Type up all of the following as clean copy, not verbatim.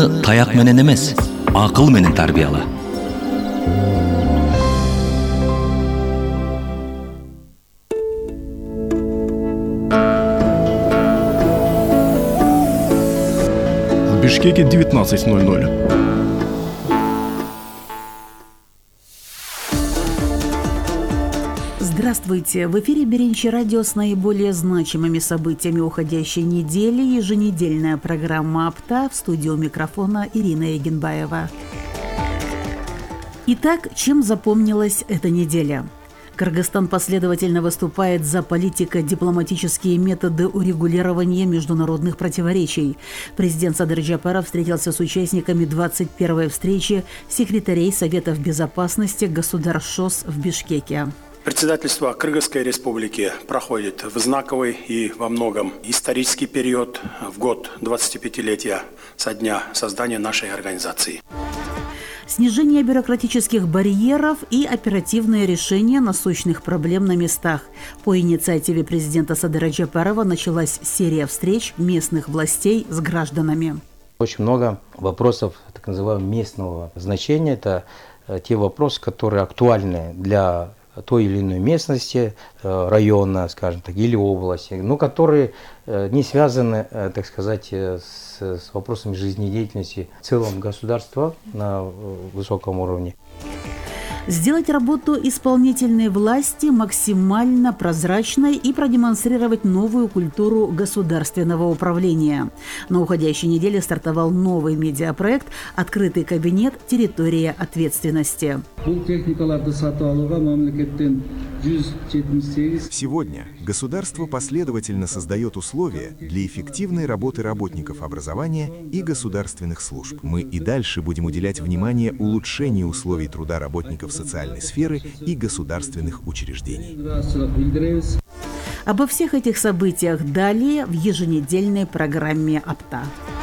таяк менен эмес, акыл менен тарбияла. В Бишкеке 19:00. Здравствуйте! В эфире Беренчи радио с наиболее значимыми событиями уходящей недели. Еженедельная программа «Апта», в студии у микрофона Ирина Егенбаева. Итак, чем запомнилась эта неделя? Кыргызстан последовательно выступает за политико-дипломатические методы урегулирования международных противоречий. Президент Садыр Джапаров встретился с участниками 21-й встречи секретарей Советов Безопасности государств ШОС в Бишкеке. Председательство Кыргызской Республики проходит в знаковый и во многом исторический период в год 25-летия со дня создания нашей организации. Снижение бюрократических барьеров и оперативное решение насущных проблем на местах. По инициативе президента Садыра Джапарова началась серия встреч местных властей с гражданами. Очень много вопросов так называемого местного значения. Это те вопросы, которые актуальны для той или иной местности, района, скажем так, или области, но которые не связаны, так сказать, с вопросами жизнедеятельности в целом государства на высоком уровне. Сделать работу исполнительной власти максимально прозрачной и продемонстрировать новую культуру государственного управления. На уходящей неделе стартовал новый медиапроект «Открытый кабинет. Территория ответственности». Сегодня государство последовательно создает условия для эффективной работы работников образования и государственных служб. Мы и дальше будем уделять внимание улучшению условий труда работников социальной сферы и государственных учреждений. Обо всех этих событиях далее в еженедельной программе «Апта».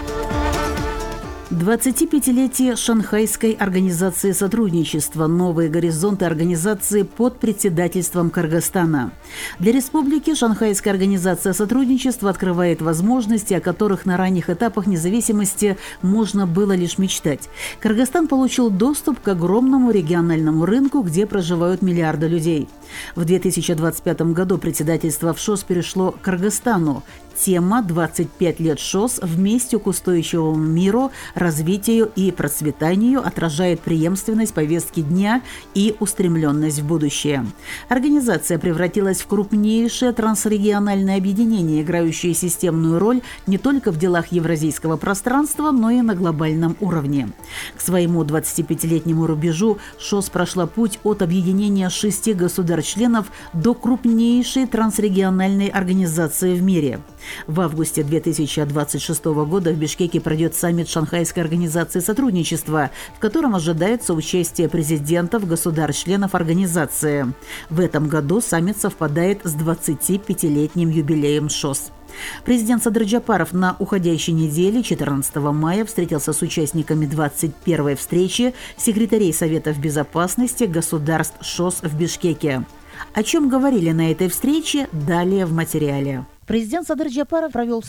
25-летие Шанхайской организации сотрудничества. Новые горизонты организации под председательством Кыргызстана. Для республики Шанхайская организация сотрудничества открывает возможности, о которых на ранних этапах независимости можно было лишь мечтать. Кыргызстан получил доступ к огромному региональному рынку, где проживают миллиарды людей. В 2025 году председательство в ШОС перешло к Кыргызстану. Тема «25 лет ШОС вместе к устойчивому миру, развитию и процветанию» отражает преемственность повестки дня и устремленность в будущее. Организация превратилась в крупнейшее трансрегиональное объединение, играющее системную роль не только в делах евразийского пространства, но и на глобальном уровне. К своему 25-летнему рубежу ШОС прошла путь от объединения 6 государств-членов до крупнейшей трансрегиональной организации в мире. В августе 2026 года в Бишкеке пройдет саммит Шанхайской организации сотрудничества, в котором ожидается участие президентов государств-членов организации. В этом году саммит совпадает с 25-летним юбилеем ШОС. Президент Садыр Джапаров на уходящей неделе 14 мая встретился с участниками 21-й встречи секретарей Советов Безопасности государств ШОС в Бишкеке. О чем говорили на этой встрече, далее в материале. Президент Садыр Джапаров провел